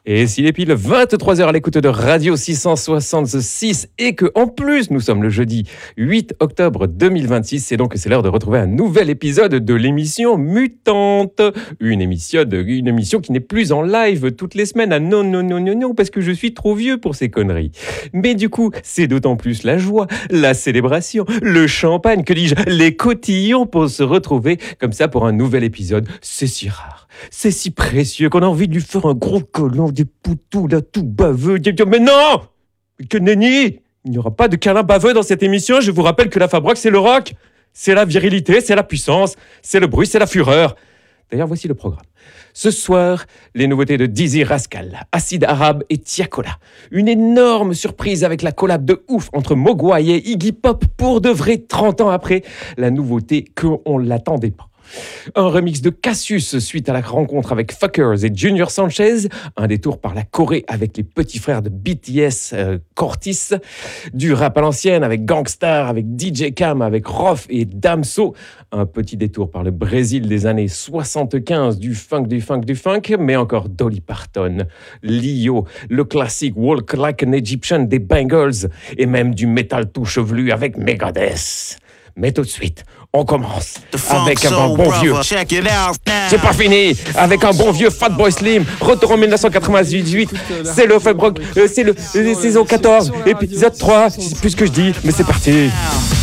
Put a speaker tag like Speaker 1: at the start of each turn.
Speaker 1: Et s'il est pile 23h à l'écoute de Radio 666 et que en plus nous sommes le jeudi 8 octobre 2026, c'est l'heure de retrouver un nouvel épisode de l'émission Mutante. Une émission qui n'est plus en live toutes les semaines. Ah non, parce que je suis trop vieux pour ces conneries. Mais du coup, c'est d'autant plus la joie, la célébration, le champagne, que dis-je, les cotillons pour se retrouver comme ça pour un nouvel épisode. C'est si rare. C'est si précieux qu'on a envie de lui faire un gros câlin, des poutous là, tout baveux. Mais non! Que nenni! Il n'y aura pas de câlin baveux dans cette émission. Je vous rappelle que la Fabrock, c'est le rock. C'est la virilité, c'est la puissance, c'est le bruit, c'est la fureur. D'ailleurs, voici le programme. Ce soir, les nouveautés de Dizzy Rascal, Acide Arabe et Tiakola. Une énorme surprise avec la collab de ouf entre Mogwai et Iggy Pop pour de vrai 30 ans après. La nouveauté qu'on ne l'attendait pas. Un remix de Cassius suite à la rencontre avec Fuckers et Junior Sanchez, un détour par la Corée avec les petits frères de BTS, Cortis, du rap à l'ancienne avec Gangstar, avec DJ Cam, avec Rof et Damso, un petit détour par le Brésil des années 75, du funk, mais encore Dolly Parton, Lio, le classique Walk Like an Egyptian des Bangles et même du métal tout chevelu avec Megadeth. Mais tout de suite, on commence avec un bon vieux. C'est pas fini. Avec un bon vieux Fatboy Slim. Retour en 1998. C'est le Fabrock. C'est le saison 14, épisode 3. C'est plus ce que je dis, mais c'est parti.